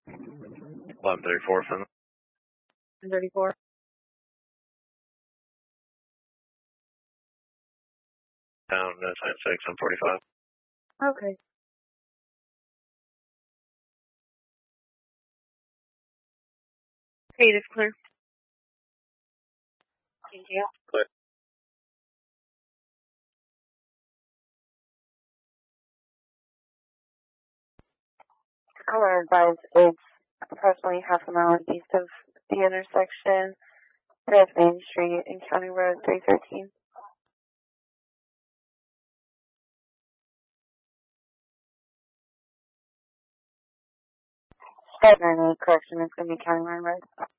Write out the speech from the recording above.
1134 from 34. down sign 6 on 45. Okay. Okay, it's clear. Thank you. Clear. Color advised it's approximately half a mile east of the intersection of Main Street and County Road 313. Correction, it's going to be County Line Road.